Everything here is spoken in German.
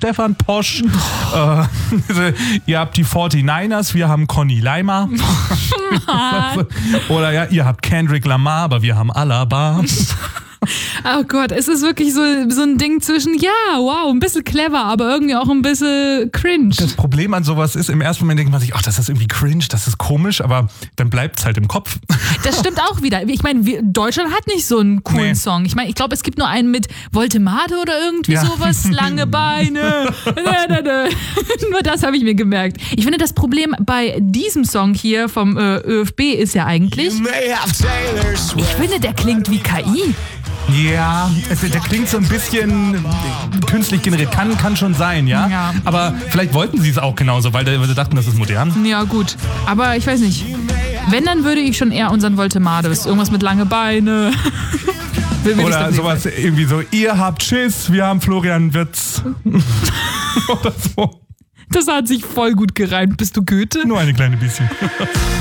Stefan Posch. Ihr habt die 49ers, wir haben Conny Leimer. Oder ja, ihr habt Kendrick Lamar, aber wir haben Alaba. Oh Gott, es ist wirklich so ein Ding zwischen, ja, wow, ein bisschen clever, aber irgendwie auch ein bisschen cringe. Das Problem an sowas ist, im ersten Moment denkt man sich, ach, das ist irgendwie cringe, das ist komisch, aber dann bleibt es halt im Kopf. Das stimmt auch wieder. Ich meine, Deutschland hat nicht so einen coolen Song. Ich meine, ich glaube, es gibt nur einen mit Voltemade oder irgendwie sowas, lange Beine. Nur das habe ich mir gemerkt. Ich finde, das Problem bei diesem Song hier vom ÖFB ist ja eigentlich, ich finde, der klingt wie KI. Ja, der klingt so ein bisschen künstlich generiert. Kann schon sein, ja? Aber vielleicht wollten sie es auch genauso, weil sie dachten, das ist modern. Ja, gut. Aber ich weiß nicht. Wenn, dann würde ich schon eher unseren Voltemades. Irgendwas mit lange Beine. Oder sowas irgendwie so, ihr habt Schiss, wir haben Florian Wirtz. Oder so. Das hat sich voll gut gereimt. Bist du Goethe? Nur eine kleine bisschen.